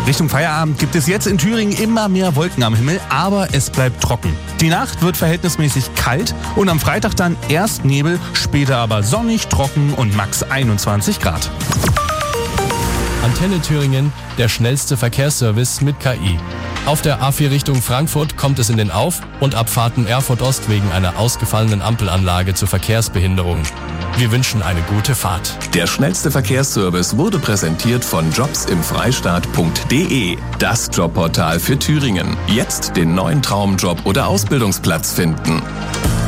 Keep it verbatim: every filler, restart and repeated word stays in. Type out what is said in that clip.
Richtung Feierabend gibt es jetzt in Thüringen immer mehr Wolken am Himmel, aber es bleibt trocken. Die Nacht wird verhältnismäßig kalt und am Freitag dann erst Nebel, später aber sonnig, trocken und max einundzwanzig Grad. Antenne Thüringen, der schnellste Verkehrsservice mit K I. Auf der A vier Richtung Frankfurt kommt es in den Auf- und Abfahrten Erfurt Ost wegen einer ausgefallenen Ampelanlage zu Verkehrsbehinderungen. Wir wünschen eine gute Fahrt. Der schnellste Verkehrsservice wurde präsentiert von jobsimfreistaat punkt de, das Jobportal für Thüringen. Jetzt den neuen Traumjob oder Ausbildungsplatz finden.